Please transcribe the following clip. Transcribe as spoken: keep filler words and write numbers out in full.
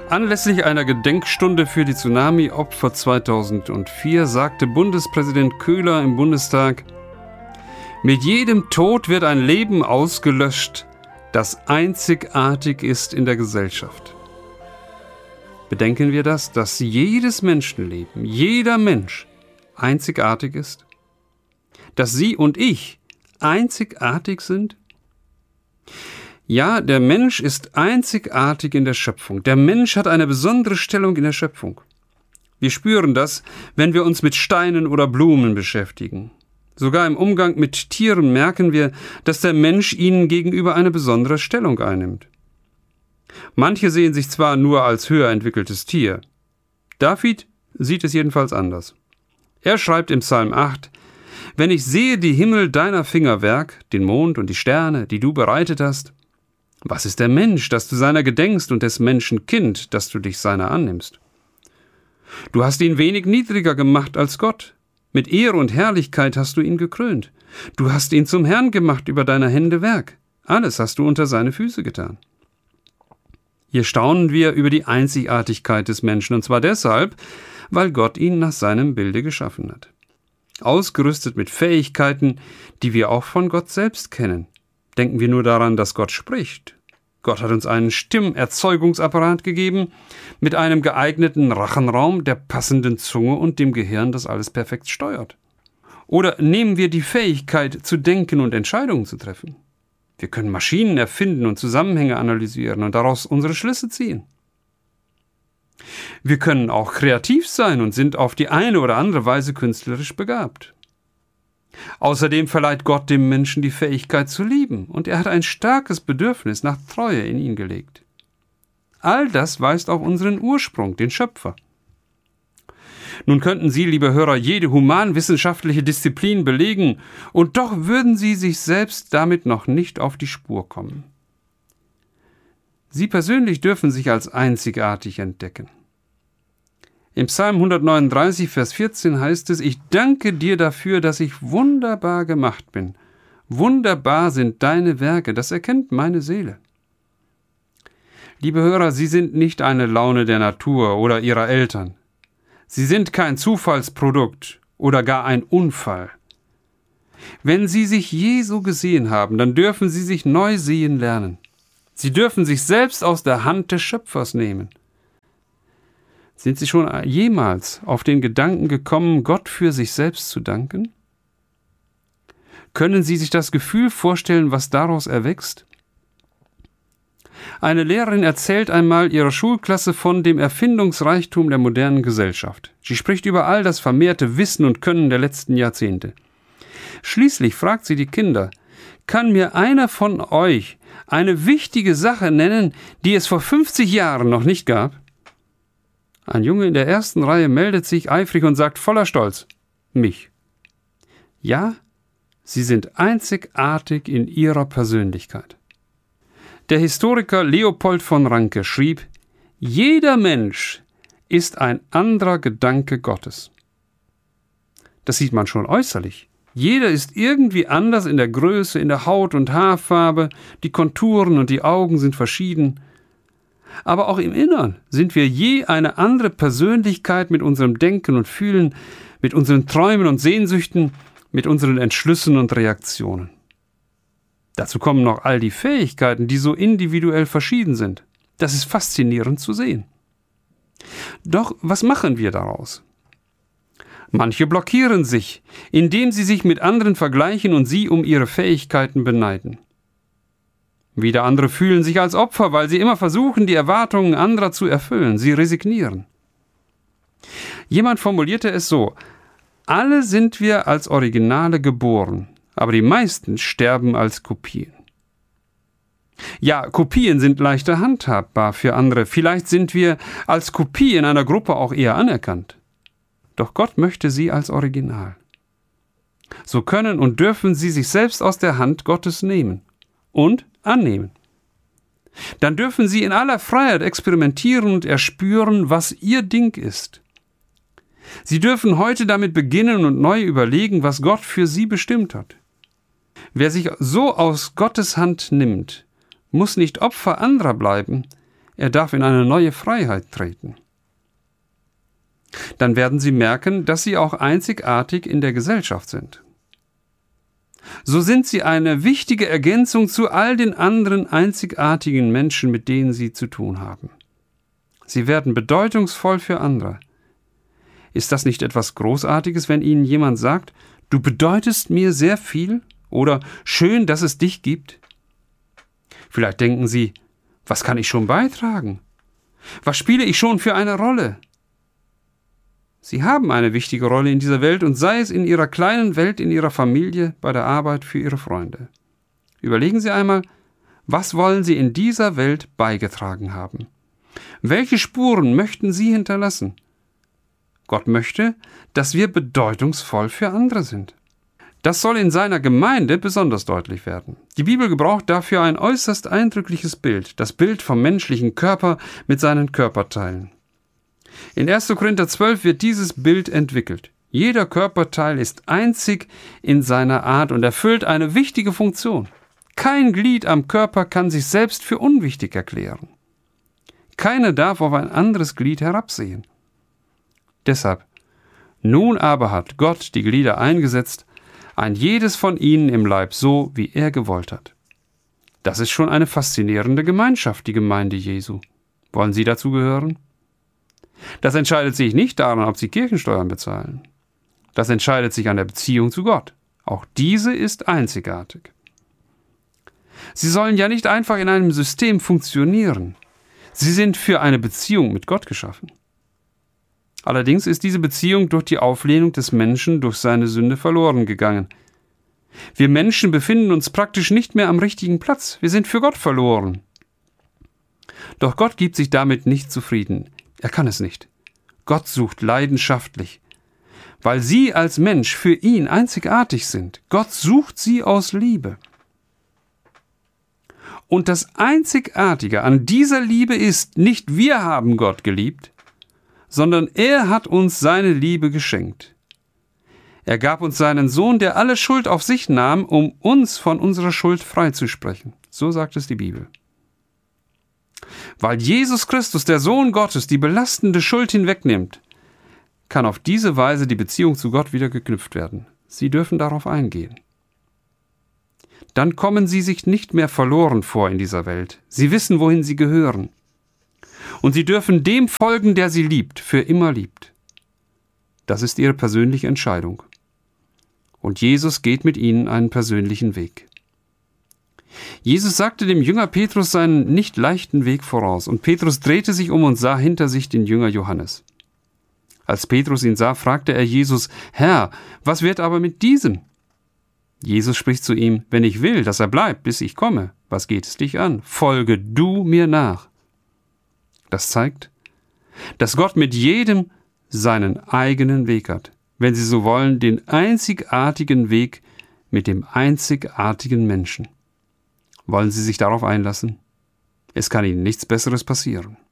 Anlässlich einer Gedenkstunde für die Tsunami-Opfer zweitausendvier sagte Bundespräsident Köhler im Bundestag: Mit jedem Tod wird ein Leben ausgelöscht, das einzigartig ist in der Gesellschaft. Bedenken wir das, dass jedes Menschenleben, jeder Mensch einzigartig ist? Dass Sie und ich einzigartig sind? Ja, der Mensch ist einzigartig in der Schöpfung. Der Mensch hat eine besondere Stellung in der Schöpfung. Wir spüren das, wenn wir uns mit Steinen oder Blumen beschäftigen. Sogar im Umgang mit Tieren merken wir, dass der Mensch ihnen gegenüber eine besondere Stellung einnimmt. Manche sehen sich zwar nur als höher entwickeltes Tier. David sieht es jedenfalls anders. Er schreibt im Psalm acht: Wenn ich sehe die Himmel deiner Fingerwerk, den Mond und die Sterne, die du bereitet hast, was ist der Mensch, dass du seiner gedenkst, und des Menschen Kind, dass du dich seiner annimmst? Du hast ihn wenig niedriger gemacht als Gott. Mit Ehre und Herrlichkeit hast du ihn gekrönt. Du hast ihn zum Herrn gemacht über deiner Hände Werk. Alles hast du unter seine Füße getan. Hier staunen wir über die Einzigartigkeit des Menschen, und zwar deshalb, weil Gott ihn nach seinem Bilde geschaffen hat. Ausgerüstet mit Fähigkeiten, die wir auch von Gott selbst kennen. Denken wir nur daran, dass Gott spricht. Gott hat uns einen Stimmerzeugungsapparat gegeben, mit einem geeigneten Rachenraum, der passenden Zunge und dem Gehirn, das alles perfekt steuert. Oder nehmen wir die Fähigkeit, zu denken und Entscheidungen zu treffen. Wir können Maschinen erfinden und Zusammenhänge analysieren und daraus unsere Schlüsse ziehen. Wir können auch kreativ sein und sind auf die eine oder andere Weise künstlerisch begabt. Außerdem verleiht Gott dem Menschen die Fähigkeit zu lieben, und er hat ein starkes Bedürfnis nach Treue in ihn gelegt. All das weist auf unseren Ursprung, den Schöpfer. Nun könnten Sie, liebe Hörer, jede humanwissenschaftliche Disziplin belegen, und doch würden Sie sich selbst damit noch nicht auf die Spur kommen. Sie persönlich dürfen sich als einzigartig entdecken. Im Psalm hundertneununddreißig, Vers vierzehn heißt es: Ich danke dir dafür, dass ich wunderbar gemacht bin. Wunderbar sind deine Werke, das erkennt meine Seele. Liebe Hörer, Sie sind nicht eine Laune der Natur oder Ihrer Eltern. Sie sind kein Zufallsprodukt oder gar ein Unfall. Wenn Sie sich je so gesehen haben, dann dürfen Sie sich neu sehen lernen. Sie dürfen sich selbst aus der Hand des Schöpfers nehmen. Sind Sie schon jemals auf den Gedanken gekommen, Gott für sich selbst zu danken? Können Sie sich das Gefühl vorstellen, was daraus erwächst? Eine Lehrerin erzählt einmal ihrer Schulklasse von dem Erfindungsreichtum der modernen Gesellschaft. Sie spricht über all das vermehrte Wissen und Können der letzten Jahrzehnte. Schließlich fragt sie die Kinder: Kann mir einer von euch eine wichtige Sache nennen, die es vor fünfzig Jahren noch nicht gab? Ein Junge in der ersten Reihe meldet sich eifrig und sagt voller Stolz: Mich. Ja, Sie sind einzigartig in Ihrer Persönlichkeit. Der Historiker Leopold von Ranke schrieb: Jeder Mensch ist ein anderer Gedanke Gottes. Das sieht man schon äußerlich. Jeder ist irgendwie anders in der Größe, in der Haut- und Haarfarbe, die Konturen und die Augen sind verschieden. Aber auch im Innern sind wir je eine andere Persönlichkeit mit unserem Denken und Fühlen, mit unseren Träumen und Sehnsüchten, mit unseren Entschlüssen und Reaktionen. Dazu kommen noch all die Fähigkeiten, die so individuell verschieden sind. Das ist faszinierend zu sehen. Doch was machen wir daraus? Manche blockieren sich, indem sie sich mit anderen vergleichen und sie um ihre Fähigkeiten beneiden. Wieder andere fühlen sich als Opfer, weil sie immer versuchen, die Erwartungen anderer zu erfüllen. Sie resignieren. Jemand formulierte es so: Alle sind wir als Originale geboren, aber die meisten sterben als Kopien. Ja, Kopien sind leichter handhabbar für andere. Vielleicht sind wir als Kopie in einer Gruppe auch eher anerkannt. Doch Gott möchte sie als Original. So können und dürfen sie sich selbst aus der Hand Gottes nehmen und annehmen. Dann dürfen sie in aller Freiheit experimentieren und erspüren, was ihr Ding ist. Sie dürfen heute damit beginnen und neu überlegen, was Gott für sie bestimmt hat. Wer sich so aus Gottes Hand nimmt, muss nicht Opfer anderer bleiben, Er darf in eine neue Freiheit treten. Dann werden Sie merken, dass Sie auch einzigartig in der Gesellschaft sind. So sind Sie eine wichtige Ergänzung zu all den anderen einzigartigen Menschen, mit denen Sie zu tun haben. Sie werden bedeutungsvoll für andere. Ist das nicht etwas Großartiges, wenn Ihnen jemand sagt, du bedeutest mir sehr viel oder schön, dass es dich gibt? Vielleicht denken Sie, was kann ich schon beitragen? Was spiele ich schon für eine Rolle? Sie haben eine wichtige Rolle in dieser Welt und sei es in Ihrer kleinen Welt, in Ihrer Familie, bei der Arbeit, für Ihre Freunde. Überlegen Sie einmal, was wollen Sie in dieser Welt beigetragen haben? Welche Spuren möchten Sie hinterlassen? Gott möchte, dass wir bedeutungsvoll für andere sind. Das soll in seiner Gemeinde besonders deutlich werden. Die Bibel gebraucht dafür ein äußerst eindrückliches Bild, das Bild vom menschlichen Körper mit seinen Körperteilen. In erster Korinther zwölf wird dieses Bild entwickelt. Jeder Körperteil ist einzig in seiner Art und erfüllt eine wichtige Funktion. Kein Glied am Körper kann sich selbst für unwichtig erklären. Keiner darf auf ein anderes Glied herabsehen. Deshalb, nun aber hat Gott die Glieder eingesetzt, ein jedes von ihnen im Leib so, wie er gewollt hat. Das ist schon eine faszinierende Gemeinschaft, die Gemeinde Jesu. Wollen Sie dazu gehören? Das entscheidet sich nicht daran, ob Sie Kirchensteuern bezahlen. Das entscheidet sich an der Beziehung zu Gott. Auch diese ist einzigartig. Sie sollen ja nicht einfach in einem System funktionieren. Sie sind für eine Beziehung mit Gott geschaffen. Allerdings ist diese Beziehung durch die Auflehnung des Menschen durch seine Sünde verloren gegangen. Wir Menschen befinden uns praktisch nicht mehr am richtigen Platz. Wir sind für Gott verloren. Doch Gott gibt sich damit nicht zufrieden. Er kann es nicht. Gott sucht leidenschaftlich, weil Sie als Mensch für ihn einzigartig sind. Gott sucht Sie aus Liebe. Und das Einzigartige an dieser Liebe ist, nicht wir haben Gott geliebt, sondern er hat uns seine Liebe geschenkt. Er gab uns seinen Sohn, der alle Schuld auf sich nahm, um uns von unserer Schuld freizusprechen. So sagt es die Bibel. Weil Jesus Christus, der Sohn Gottes, die belastende Schuld hinwegnimmt, kann auf diese Weise die Beziehung zu Gott wieder geknüpft werden. Sie dürfen darauf eingehen. Dann kommen Sie sich nicht mehr verloren vor in dieser Welt. Sie wissen, wohin Sie gehören. Und Sie dürfen dem folgen, der Sie liebt, für immer liebt. Das ist Ihre persönliche Entscheidung. Und Jesus geht mit Ihnen einen persönlichen Weg. Jesus sagte dem Jünger Petrus seinen nicht leichten Weg voraus, und Petrus drehte sich um und sah hinter sich den Jünger Johannes. Als Petrus ihn sah, fragte er Jesus, Herr, was wird aber mit diesem? Jesus spricht zu ihm, wenn ich will, dass er bleibt, bis ich komme, was geht es dich an? Folge du mir nach. Das zeigt, dass Gott mit jedem seinen eigenen Weg hat. Wenn Sie so wollen, den einzigartigen Weg mit dem einzigartigen Menschen. Wollen Sie sich darauf einlassen? Es kann Ihnen nichts Besseres passieren.